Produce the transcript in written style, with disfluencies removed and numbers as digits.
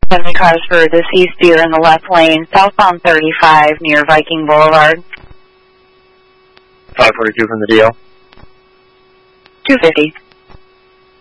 70 cars for deceased deer in the left lane, southbound 35 near Viking Boulevard. 542 from the DL. 250.